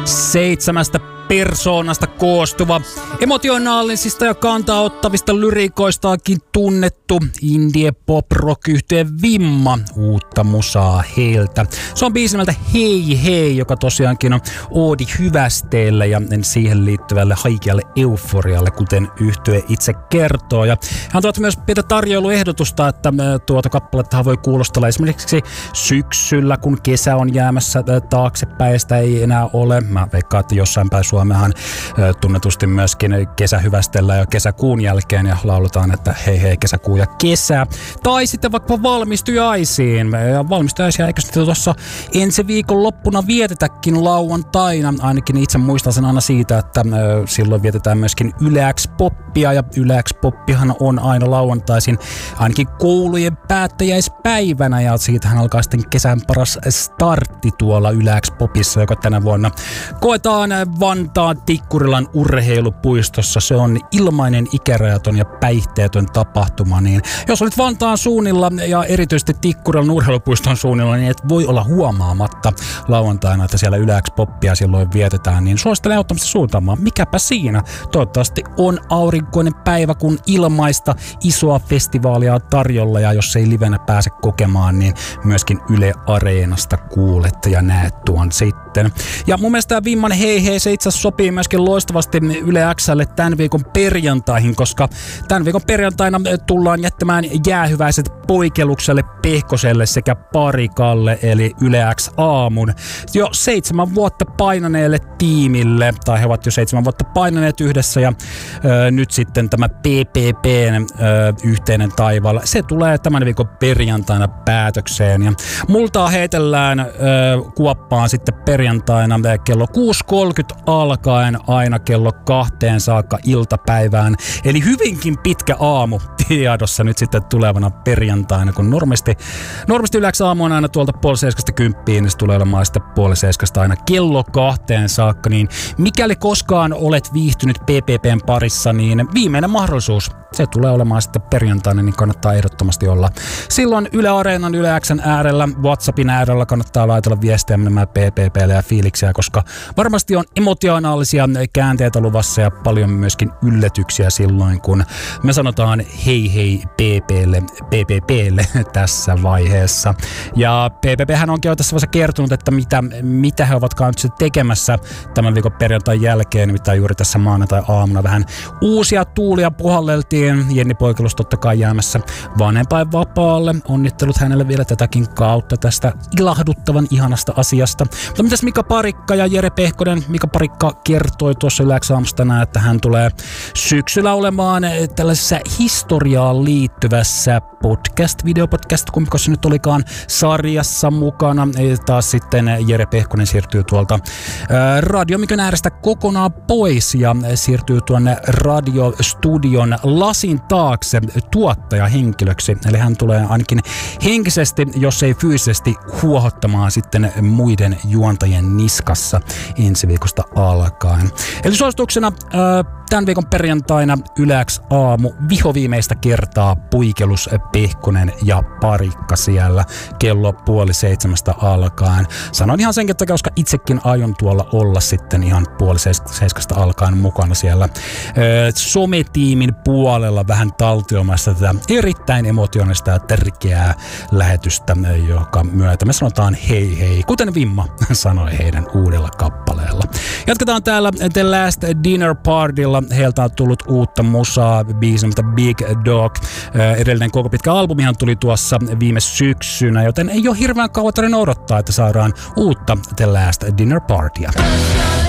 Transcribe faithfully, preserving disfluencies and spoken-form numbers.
Seitsemästä persoonasta koostuva, emotionaalisista ja kantaa ottavista lyriikoistaakin tunnettu indie pop rock yhtye Vimma, uutta musaa heiltä. Se on biisi nimeltä Hei Hei, joka tosiaankin on oodi hyvästeelle ja siihen liittyvälle haikealle euforialle, kuten yhtye itse kertoo. Ja hän tuot myös pientä tarjoiluehdotusta, että tuota kappaletta voi kuulostella esimerkiksi syksyllä, kun kesä on jäämässä taaksepäin, sitä ei enää ole. Mä veikkaan, että jossain päin Suomehan tunnetusti myöskin kesä hyvästellään jo kesäkuun jälkeen ja lauletaan, että hei hei kesäkuu ja kesä. Tai sitten vaikka valmistujaisiin. Ja valmistujaisia eikö sitten tuossa ensi viikon loppuna vietetäkin lauantaina. Ainakin itse muistan sen aina siitä, että silloin vietetään myöskin Yle X Poppia. Ja Yle X Poppihan on aina lauantaisin ainakin koulujen päättäjäispäivänä. Ja siitähän alkaa sitten kesän paras startti tuolla Yle X Popissa, joka tänä vuonna koetaan Vantaan Tikkurilan urheilupuistossa. Se on ilmainen, ikärajaton ja päihteetön tapahtuma. Niin jos olet Vantaan suunnilla ja erityisesti Tikkurilan urheilupuiston suunnilla, niin et voi olla huomaamatta lauantaina, että siellä Yle X Poppia silloin vietetään. Niin suosittelen ehdottomasti suuntaamaan. Mikäpä siinä? Toivottavasti on aurinkoinen päivä, kun ilmaista isoa festivaalia on tarjolla. Ja jos ei livenä pääse kokemaan, niin myöskin Yle Areenasta kuulet ja näet tuon sitten. Ja mun mielestä tämä Vimman Hei Hei, se itse asiassa sopii myöskin loistavasti Yle X:lle tämän viikon perjantaihin, koska tämän viikon perjantaina tullaan jättämään jäähyväiset poikelukselle Pehkoselle sekä Parikalle, eli Yle X aamun jo seitsemän vuotta painaneelle tiimille, tai he ovat jo seitsemän vuotta painaneet yhdessä, ja ö, nyt sitten tämä P P P:n ö, yhteinen taivaalla, se tulee tämän viikon perjantaina päätökseen, ja multaa heitellään ö, kuoppaan sitten perjantaina kello kuusi kolmekymmentä alkaen aina kello kahteen saakka iltapäivään. Eli hyvinkin pitkä aamu tiedossa nyt sitten tulevana perjantaina, kun normisti, normisti Yle X aamu on aina tuolta puoli seiskasta kymppiin, niin se tulee olemaan sitten puoli seiskasta aina kello kahteen saakka. Niin mikäli koskaan olet viihtynyt P P P:n parissa, niin viimeinen mahdollisuus. Se tulee olemaan sitten perjantaina, niin kannattaa ehdottomasti olla. Silloin Yle Areenan, Yle X:n äärellä, WhatsAppin äärellä kannattaa laitella viestejä menemään P P P:lle ja fiiliksiä, koska varmasti on emotionaalisia käänteitä luvassa ja paljon myöskin yllätyksiä silloin, kun me sanotaan hei hei P P:lle, P P P:lle tässä vaiheessa. Ja P P P:hän onkin jo tässä vaiheessa kertonut, että mitä, mitä he ovatkaan nyt tekemässä tämän viikon perjantain jälkeen, mitä juuri tässä maanantai-aamuna vähän uusia tuulia puhalleltiin. Jenni Poikelus totta kai jäämässä vanhempain vapaalle. Onnittelut hänelle vielä tätäkin kautta tästä ilahduttavan ihanasta asiasta. Mutta mitäs Mika Parikka ja Jere Pehkonen? Mika Parikka kertoi tuossa Yle X aamussa tänään, että hän tulee syksyllä olemaan tällaisessa historiaan liittyvässä podcast, videopodcast, kumpiko se nyt olikaan, sarjassa mukana. Ja taas sitten Jere Pehkonen siirtyy tuolta ää, radiomikön äärestä kokonaan pois ja siirtyy tuonne radiostudion lasin taakse tuottajahenkilöksi. Eli hän tulee ainakin henkisesti, jos ei fyysisesti, huohottamaan sitten muiden juontajien niskassa ensi viikosta alkaen. Eli suosituksena ää, tämän viikon perjantaina Yle X aamu vihoviimeistä kertaa Puikelus, Pehkonen ja Parikka siellä kello puoli seitsemästä alkaen. Sanon ihan senkin takia, koska itsekin aion tuolla olla sitten ihan puoli seiskasta alkaen mukana siellä ö, sometiimin puolella vähän taltioimassa tätä erittäin emotionista ja tärkeää lähetystä, joka myötä me sanotaan hei hei, kuten Vimma sanoi heidän uudella kappaleella. Jatketaan täällä The Last Dinner Partylla. Heiltä on tullut uutta musaa, biisi Big Dog. Edellinen koko pitkä albumihan tuli tuossa viime syksynä, joten ei ole hirveän kauan tarina odottaa, että saadaan uutta The Last Dinner Partya.